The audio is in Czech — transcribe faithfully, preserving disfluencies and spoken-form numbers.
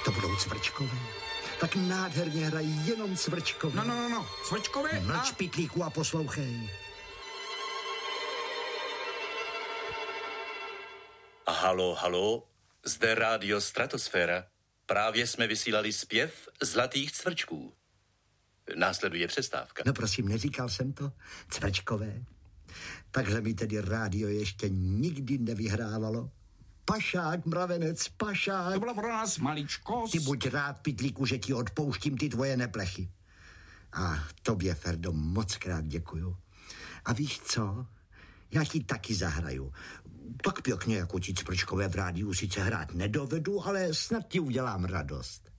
To budou Cvrčkové. Tak nádherně hrají jenom Cvrčkové. No, no, no, no, Cvrčkové a... Mlč, pitlíku, a poslouchej. Halo, halo, zde rádio Stratosféra. Právě jsme vysílali zpěv Zlatých cvrčků. Následuje přestávka. No prosím, neříkal jsem to? Cvrčkové. Takhle mi tedy rádio ještě nikdy nevyhrávalo. Pašák, mravenec, pašák. To bylo pro nás maličkost. Ty buď rád, pitlíku, že ti odpouštím ty tvoje neplechy. A tobě, Ferdo, moc krát děkuju. A víš co? Já ti taky zahraju. Tak pěkně, jako ti Cvrčkové v rádiu sice hrát nedovedu, ale snad ti udělám radost.